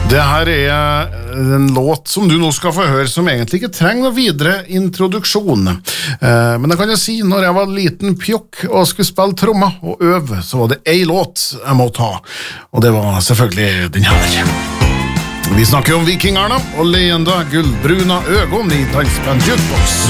Det her en låt som du nå skal få høre, som egentlig ikke trenger noe videre introduksjon. Men jeg kan jo si, når jeg var liten pjokk og skulle spille trommer og øve, så var det en låt jeg måtte ha, og det var selvfølgelig den her. Vi snakker om vikingerne og leende gullbruna øgon i Dansband Jukebox.